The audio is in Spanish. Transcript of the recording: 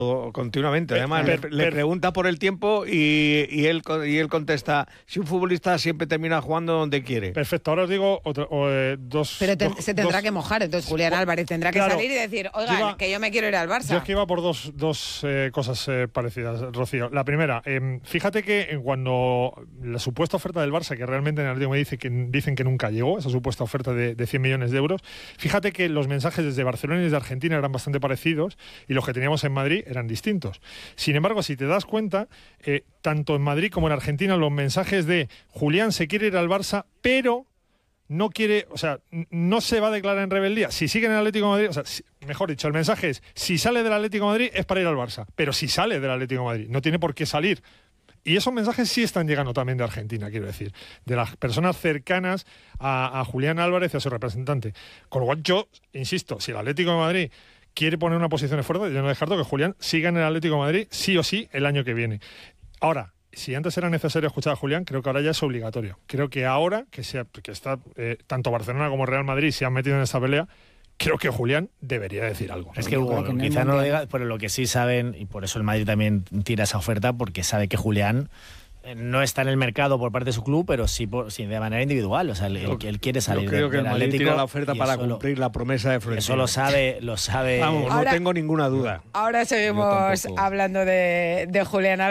continuamente. Además, le pregunta por el tiempo y él contesta: si un futbolista siempre termina jugando donde quiere. Perfecto, ahora os digo dos... Pero se tendrá que mojar, entonces Julián Álvarez tendrá que salir y decir: oigan, que yo me quiero ir al Barça. Yo es que iba por dos cosas parecidas, Rocío. La primera, fíjate que cuando la supuesta oferta del Barça, que realmente en el Atlético me dicen que nunca llegó, esa supuesta oferta de 100 millones de euros, fíjate que los mensajes desde Barcelona y desde Argentina eran bastante parecidos y los que teníamos en Madrid eran distintos. Sin embargo, si te das cuenta, tanto en Madrid como en Argentina los mensajes de Julián se quiere ir al Barça, pero no quiere, o sea, no se va a declarar en rebeldía. Si sigue en el Atlético de Madrid, o sea, mejor dicho, el mensaje es: si sale del Atlético de Madrid es para ir al Barça, pero si sale del Atlético de Madrid no tiene por qué salir. Y esos mensajes sí están llegando también de Argentina, quiero decir, de las personas cercanas a Julián Álvarez y a su representante. Con lo cual yo, insisto, si el Atlético de Madrid quiere poner una posición de fuerza, yo no descarto que Julián siga en el Atlético de Madrid sí o sí el año que viene. Ahora, si antes era necesario escuchar a Julián, creo que ahora ya es obligatorio. Creo que ahora que está tanto Barcelona como Real Madrid se han metido en esta pelea, creo que Julián debería decir algo. Es que Hugo, quizá no lo diga, pero lo que sí saben, y por eso el Madrid también tira esa oferta, porque sabe que Julián no está en el mercado por parte de su club, pero sí de manera individual. O sea, él quiere salir. Yo creo que el Madrid Atlético, tira la oferta para cumplir la promesa de Florentino. Eso lo sabe. Vamos, ahora, no tengo ninguna duda. Ahora seguimos hablando de Julián Álvarez.